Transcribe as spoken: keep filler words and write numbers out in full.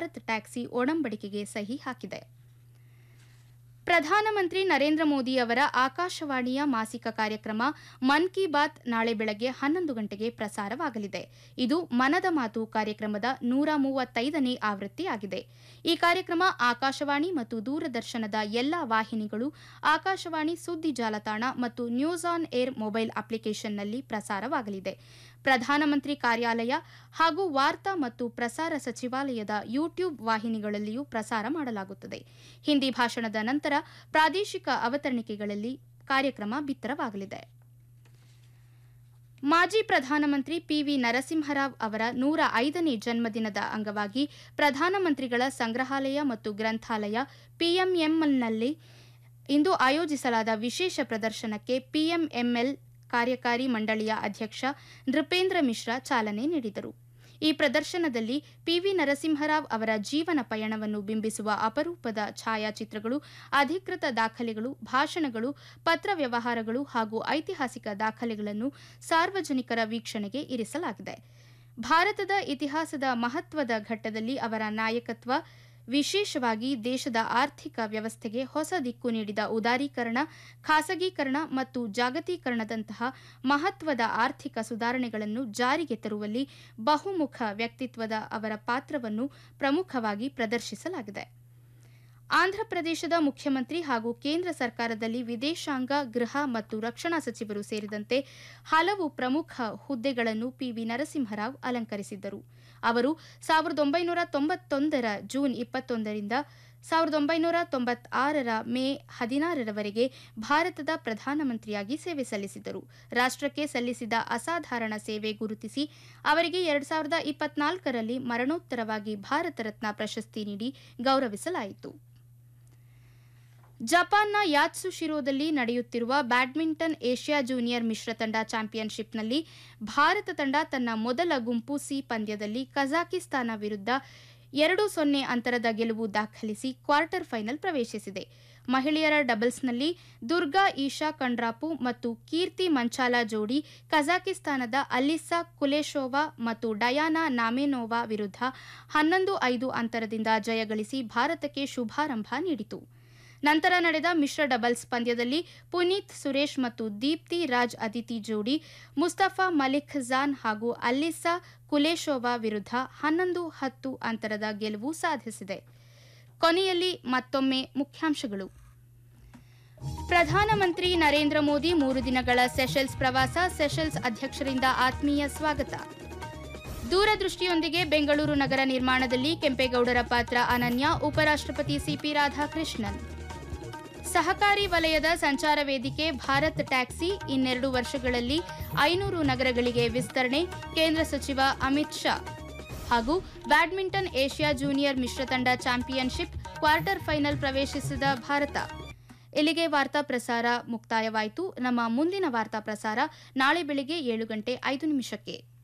Bharat taxi ಒಡಂಬಡಿಕೆಗೆ ಸಹಿ ಹಾಕಿದೆ. ಪ್ರಧಾನಮಂತ್ರಿ ನರೇಂದ್ರ ಮೋದಿ ಅವರ ಆಕಾಶವಾಣಿಯ ಮಾಸಿಕ ಕಾರ್ಯಕ್ರಮ ಮನ್ ಕಿ ಬಾತ್ ನಾಳೆ ಬೆಳಗ್ಗೆ ಹನ್ನೊಂದು ಗಂಟೆಗೆ ಪ್ರಸಾರವಾಗಲಿದೆ. ಇದು ಮನದ ಮಾತು ಕಾರ್ಯಕ್ರಮದ ನೂರ ಮೂವತ್ತೈದನೇ ಆವೃತ್ತಿಯಾಗಿದೆ. ಈ ಕಾರ್ಯಕ್ರಮ ಆಕಾಶವಾಣಿ ಮತ್ತು ದೂರದರ್ಶನದ ಎಲ್ಲಾ ವಾಹಿನಿಗಳು, ಆಕಾಶವಾಣಿ ಸುದ್ದಿ ಜಾಲತಾಣ ಮತ್ತು ನ್ಯೂಸ್ ಆನ್ ಏರ್ ಮೊಬೈಲ್ ಅಪ್ಲಿಕೇಶನ್ನಲ್ಲಿ ಪ್ರಸಾರವಾಗಲಿದೆ. ಪ್ರಧಾನಮಂತ್ರಿ ಕಾರ್ಯಾಲಯ ಹಾಗೂ ವಾರ್ತಾ ಮತ್ತು ಪ್ರಸಾರ ಸಚಿವಾಲಯದ ಯೂಟ್ಯೂಬ್ ವಾಹಿನಿಗಳಲ್ಲಿಯೂ ಪ್ರಸಾರ ಮಾಡಲಾಗುತ್ತದೆ. ಹಿಂದಿ ಭಾಷಣದ ನಂತರ ಪ್ರಾದೇಶಿಕ ಅವತರಣಿಕೆಗಳಲ್ಲಿ ಕಾರ್ಯಕ್ರಮ ಬಿತ್ತರವಾಗಲಿದೆ. ಮಾಜಿ ಪ್ರಧಾನಮಂತ್ರಿ ಪಿವಿ ನರಸಿಂಹರಾವ್ ಅವರ ನೂರ ಐದನೇ ಜನ್ಮದಿನದ ಅಂಗವಾಗಿ ಪ್ರಧಾನಮಂತ್ರಿಗಳ ಸಂಗ್ರಹಾಲಯ ಮತ್ತು ಗ್ರಂಥಾಲಯ ಪಿಎಂಎಂಎಲ್ನಲ್ಲಿ ಇಂದು ಆಯೋಜಿಸಲಾದ ವಿಶೇಷ ಪ್ರದರ್ಶನಕ್ಕೆ ಪಿಎಂಎಂಎಲ್ ಕಾರ್ಯಕಾರಿ ಮಂಡಳಿಯ ಅಧ್ಯಕ್ಷ ನೃಪೇಂದ್ರ ಮಿಶ್ರಾ ಚಾಲನೆ ನೀಡಿದರು. ಈ ಪ್ರದರ್ಶನದಲ್ಲಿ ಪಿವಿ ನರಸಿಂಹರಾವ್ ಅವರ ಜೀವನ ಪಯಣವನ್ನು ಬಿಂಬಿಸುವ ಅಪರೂಪದ ಛಾಯಾಚಿತ್ರಗಳು, ಅಧಿಕೃತ ದಾಖಲೆಗಳು, ಭಾಷಣಗಳು, ಪತ್ರ ವ್ಯವಹಾರಗಳು ಹಾಗೂ ಐತಿಹಾಸಿಕ ದಾಖಲೆಗಳನ್ನು ಸಾರ್ವಜನಿಕರ ವೀಕ್ಷಣೆಗೆ ಇರಿಸಲಾಗಿದೆ. ಭಾರತದ ಇತಿಹಾಸದ ಮಹತ್ವದ ಘಟ್ಟದಲ್ಲಿ ಅವರ ನಾಯಕತ್ವ, ವಿಶೇಷವಾಗಿ ದೇಶದ ಆರ್ಥಿಕ ವ್ಯವಸ್ಥೆಗೆ ಹೊಸ ದಿಕ್ಕು ನೀಡಿದ ಉದಾರೀಕರಣ, ಖಾಸಗೀಕರಣ ಮತ್ತು ಜಾಗತೀಕರಣದಂತಹ ಮಹತ್ವದ ಆರ್ಥಿಕ ಸುಧಾರಣೆಗಳನ್ನು ಜಾರಿಗೆ ತರುವಲ್ಲಿ ಬಹುಮುಖ ವ್ಯಕ್ತಿತ್ವದ ಅವರ ಪಾತ್ರವನ್ನು ಪ್ರಮುಖವಾಗಿ ಪ್ರದರ್ಶಿಸಲಾಗಿದೆ. ಆಂಧ್ರಪ್ರದೇಶದ ಮುಖ್ಯಮಂತ್ರಿ ಹಾಗೂ ಕೇಂದ್ರ ಸರ್ಕಾರದಲ್ಲಿ ವಿದೇಶಾಂಗ, ಗೃಹ ಮತ್ತು ರಕ್ಷಣಾ ಸಚಿವರು ಸೇರಿದಂತೆ ಹಲವು ಪ್ರಮುಖ ಹುದ್ದೆಗಳನ್ನು ಪಿವಿ ನರಸಿಂಹರಾವ್ ಅಲಂಕರಿಸಿದ್ದರು. ಅವರು ಸಾವಿರದ ಒಂಬೈನೂರ ತೊಂಬತ್ತೊಂದರ ಜೂನ್ ಇಪ್ಪತ್ತೊಂದರಿಂದ ಸಾವಿರದ ಒಂಬೈನೂರ ತೊಂಬತ್ತಾರರ ಮೇ ಹದಿನಾರರವರೆಗೆ ಭಾರತದ ಪ್ರಧಾನಮಂತ್ರಿಯಾಗಿ ಸೇವೆ ಸಲ್ಲಿಸಿದ್ದರು. ರಾಷ್ಟ್ರಕ್ಕೆ ಸಲ್ಲಿಸಿದ ಅಸಾಧಾರಣ ಸೇವೆ ಗುರುತಿಸಿ ಅವರಿಗೆ ಎರಡು ಸಾವಿರದ ಇಪ್ಪತ್ನಾಲ್ಕರಲ್ಲಿ ಮರಣೋತ್ತರವಾಗಿ ಭಾರತ ರತ್ನ ಪ್ರಶಸ್ತಿ ನೀಡಿ ಗೌರವಿಸಲಾಯಿತು. ಜಪಾನ್ನ ಯಾತ್ಸುಶಿರೋದಲ್ಲಿ ನಡೆಯುತ್ತಿರುವ ಬ್ಯಾಡ್ಮಿಂಟನ್ ಏಷ್ಯಾ ಜೂನಿಯರ್ ಮಿಶ್ರ ತಂಡ ಚಾಂಪಿಯನ್ಶಿಪ್ನಲ್ಲಿ ಭಾರತ ತಂಡ ತನ್ನ ಮೊದಲ ಗುಂಪು ಸಿ ಪಂದ್ಯದಲ್ಲಿ ಕಜಾಕಿಸ್ತಾನ ವಿರುದ್ಧ ಎರಡು ಸೊನ್ನೆ ಅಂತರದ ಗೆಲುವು ದಾಖಲಿಸಿ ಕ್ವಾರ್ಟರ್ ಫೈನಲ್ ಪ್ರವೇಶಿಸಿದೆ. ಮಹಿಳೆಯರ ಡಬಲ್ಸ್ನಲ್ಲಿ ದುರ್ಗಾ ಈಶಾ ಕಂಡ್ರಾಪು ಮತ್ತು ಕೀರ್ತಿ ಮಂಚಾಲಾ ಜೋಡಿ ಕಜಾಕಿಸ್ತಾನದ ಅಲಿಸಾ ಕುಲೇಶೋವಾ ಮತ್ತು ಡಯಾನಾ ನಾಮೆನೋವಾ ವಿರುದ್ಧ ಹನ್ನೊಂದು ಐದು ಅಂತರದಿಂದ ಜಯಗಳಿಸಿ ಭಾರತಕ್ಕೆ ಶುಭಾರಂಭ ನೀಡಿತು. ನಂತರ ನಡೆದ ಮಿಶ್ರ ಡಬಲ್ಸ್ ಪಂದ್ಯದಲ್ಲಿ ಪುನೀತ್ ಸುರೇಶ್ ಮತ್ತು ದೀಪ್ತಿ ರಾಜ್ ಅದಿತಿ ಜೋಡಿ ಮುಸ್ತಫಾ ಮಲಿಕ್ ಜಾನ್ ಹಾಗೂ ಅಲಿಸಾ ಕುಲೇಶೋವಾ ವಿರುದ್ಧ ಹನ್ನೊಂದು ಹತ್ತು ಅಂತರದ ಗೆಲುವು ಸಾಧಿಸಿದೆ. ಕೊನೆಯಲ್ಲಿ ಮತ್ತೊಮ್ಮೆ ಮುಖ್ಯಾಂಶಗಳು. ಪ್ರಧಾನಮಂತ್ರಿ ನರೇಂದ್ರ ಮೋದಿ ಮೂರು ದಿನಗಳ ಸೆಷೆಲ್ಸ್ ಪ್ರವಾಸ, ಸೆಷೆಲ್ಸ್ ಅಧ್ಯಕ್ಷರಿಂದ ಆತ್ಮೀಯ ಸ್ವಾಗತ. ದೂರದೃಷ್ಟಿಯೊಂದಿಗೆ ಬೆಂಗಳೂರು ನಗರ ನಿರ್ಮಾಣದಲ್ಲಿ ಕೆಂಪೇಗೌಡರ ಪಾತ್ರ ಅನನ್ಯ, ಉಪರಾಷ್ಟ್ರಪತಿ ಸಿಪಿ ರಾಧಾಕೃಷ್ಣನ್. ಸಹಕಾರಿ ವಲಯದ ಸಂಚಾರ ವೇದಿಕೆ ಭಾರತ್ ಟ್ಯಾಕ್ಸಿ ಇನ್ನೆರಡು ವರ್ಷಗಳಲ್ಲಿ ಐನೂರು ನಗರಗಳಿಗೆ ವಿಸ್ತರಣೆ, ಕೇಂದ್ರ ಸಚಿವ ಅಮಿತ್ ಶಾ. ಹಾಗೂ ಬ್ಯಾಡ್ಮಿಂಟನ್ ಏಷ್ಯಾ ಜೂನಿಯರ್ ಮಿಶ್ರ ತಂಡ ಚಾಂಪಿಯನ್ಶಿಪ್ ಕ್ವಾರ್ಟರ್ ಫೈನಲ್ ಪ್ರವೇಶಿಸಿದ ಭಾರತ. ಇಲ್ಲಿಗೆ ವಾರ್ತಾ ಪ್ರಸಾರ ಮುಕ್ತಾಯವಾಯಿತು. ನಮ್ಮ ಮುಂದಿನ ವಾರ್ತಾ ಪ್ರಸಾರ ನಾಳೆ ಬೆಳಗ್ಗೆ ಏಳು ಗಂಟೆ ಐದು ನಿಮಿಷಕ್ಕೆ.